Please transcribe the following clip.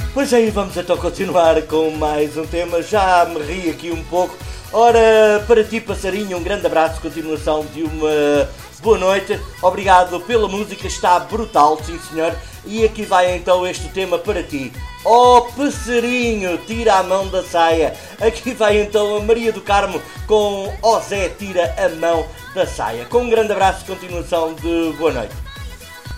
Pois aí, vamos então continuar com mais um tema. Já me ri aqui um pouco. Ora, para ti, passarinho, um grande abraço, continuação de uma boa noite. Obrigado pela música, está brutal, sim senhor. E aqui vai então este tema para ti. Oh, passarinho, tira a mão da saia. Aqui vai então a Maria do Carmo com Oh Zé, tira a mão da saia. Com um grande abraço, continuação de boa noite.